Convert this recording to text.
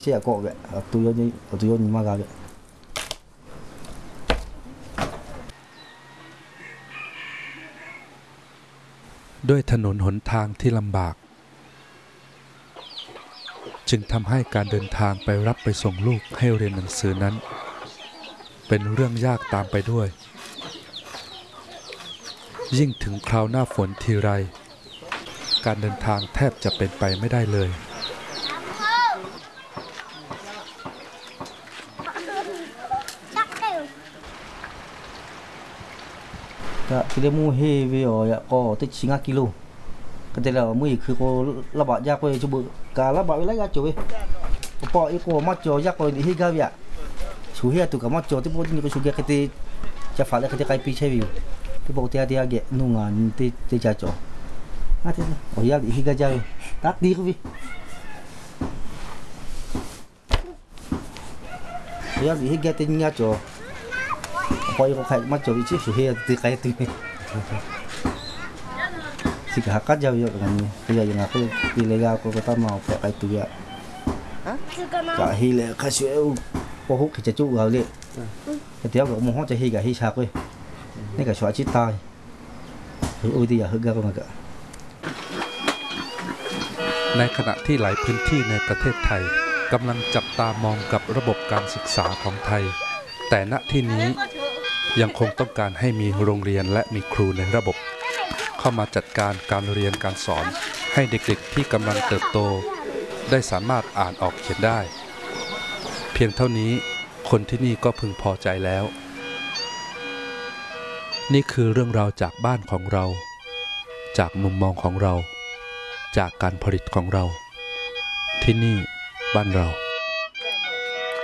เชี่ยก็แบบตัวโยนมากเลยด้วยถนนหนทางที่ลำบากจึงทำให้การเดินทางไปรับไปส่งลูกให้เรียนหนังสือนั้นเป็นเรื่องยากตามไปด้วยยิ่งถึงคราวหน้าฝนทีไรการเดินทางแทบจะเป็นไปไม่ได้เลย kita mu he we ya ko te singa kilo katela muคือko laba ya ko coba ka laba we la ya coba po iko ma cho ya ko hi ga ya su he tu ka ma cho te po ni ko su ga kete cha fa la kete kai pi che vi te po te ya ge nu nga te cha cho na te o ya hi ga ja tak di ko vi ya hi ga te nya choพออีกใครมาจบอีกชื่อสุเฮียตีใครตีสิกหากัดยาวเยอะกันนี่ก็อย่างนั้นก็ตีเลยก็ต้องมาแปะใครตัวอ่ะก็ฮีเลยข้าช่วยพอฮุกจะจุกเราเลยแต่เดี๋ยวก็มองจะฮีกับฮีชาก็นี่ก็ช่วยชิดตายอุ้ยดีอ่ะฮึกก็มาก็ในขณะที่หลายพื้นที่ในประเทศไทยกำลังจับตามองกับระบบการศึกษาของไทยแต่ณที่นี้ยังคงต้องการให้มีโรงเรียนและมีครูในระบบเข้ามาจัดการการเรียนการสอนให้เด็กๆที่กำลังเติบโตได้สามารถอ่านออกเขียนได้เพียงเท่านี้คนที่นี่ก็พึงพอใจแล้วนี่คือเรื่องราวจากบ้านของเราจากมุมมองของเราจากการผลิตของเราที่นี่บ้านเรา